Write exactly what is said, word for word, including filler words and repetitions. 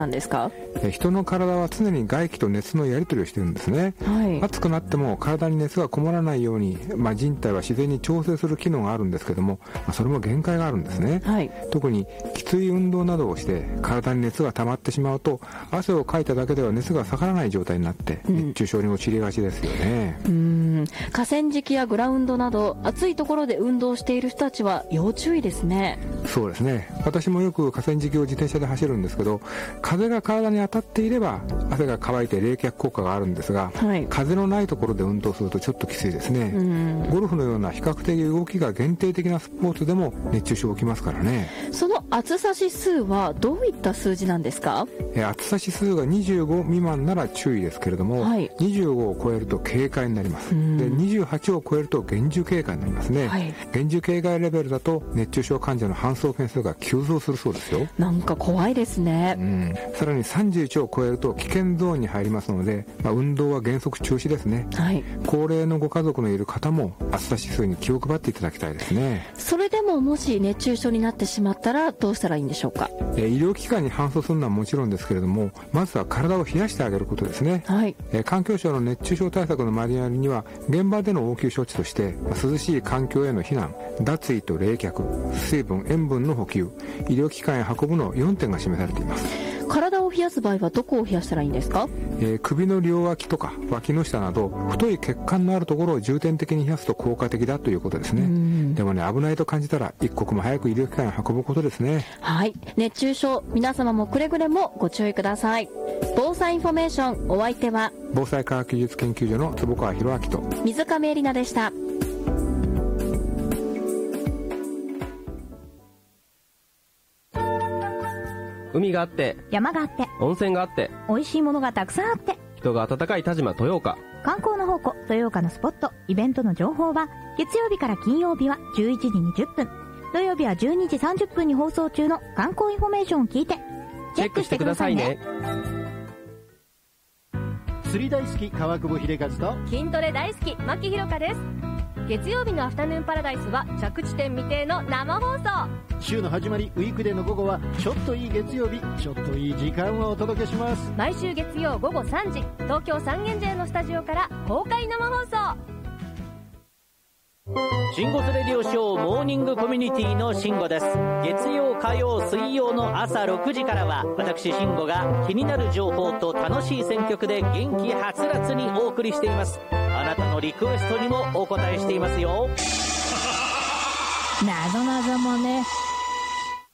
なんですか？ 人の体は常に外気と熱のやり取りをしているんですね、はい、暑くなっても体に熱がこもらないように、まあ、人体は自然に調整する機能があるんですけども、まあ、それも限界があるんですね、はい、特にきつい運動などをして体に熱が溜まってしまうと汗をかいただけでは熱が下がらない状態になって熱中症に陥りがちですよね、 うん、うん河川敷やグラウンドなど暑いところで運動している人たちは要注意ですね。 そうですね、私もよく河川敷を自転車で走るんですけど、風が体に当たっていれば汗が乾いて冷却効果があるんですが、はい、風のないところで運動するとちょっときついですね。うんゴルフのような比較的動きが限定的なスポーツでも熱中症起きますからね。 その暑さ指数はどういった数字なんですか？ え暑さ指数がにじゅうご未満なら注意ですけれども、はい、にじゅうごを超えると警戒になります。でにじゅうはちを超えると厳重警戒になりますね、はい、厳重警戒レベルだと熱中症患者の搬送件数が急増するそうですよ。 なんか怖いですね。 うんさらにさんじゅういちを超えると危険ゾーンに入りますので、まあ、運動は原則中止ですね、はい、高齢のご家族のいる方も暑さ指数に気を配っていただきたいですね。 それでももし熱中症になってしまったらどうしたらいいんでしょうか？ え医療機関に搬送するのはもちろんですけれども、まずは体を冷やしてあげることですね、はい、え環境省の熱中症対策のマニュアルには現場での応急処置として、まあ、涼しい環境への避難、脱衣と冷却、水分塩分の補給、医療機関へ運ぶのよんてんが示されています。 体を冷やす場合はどこを冷やしたらいいんですか？ えー、首の両脇とか脇の下など太い血管のあるところを重点的に冷やすと効果的だということですね。でもね、危ないと感じたら一刻も早く医療機関へ運ぶことですね。 はい、熱中症皆様もくれぐれもご注意ください。防災インフォメーション、お相手は防災科学技術研究所の坪川博明と水上絵里奈でした。 海があって山があって温泉があって美味しいものがたくさんあって人が温かい田島豊岡、 観光の宝庫豊岡のスポットイベントの情報は月曜日から金曜日はじゅういちじにじゅっぷん、土曜日はじゅうにじさんじゅっぷんに放送中の観光インフォメーションを聞いてチェックしてくださいね。 釣り大好き川久保秀和と筋トレ大好き牧ひろかです。月曜日のアフタヌーンパラダイスは着地点未定の生放送。 週の始まりウィークデーの午後はちょっといい月曜日、ちょっといい時間をお届けします。 毎週月曜午後さんじ、東京三軒茶屋のスタジオから公開生放送。 シンゴスレディオショーモーニングコミュニティのシンゴです。月曜火曜水曜の朝ろくじからは私シンゴが気になる情報と楽しい選曲で元気はつらつにお送りしています。あなたのリクエストにもお答えしていますよ。 なぞなぞもね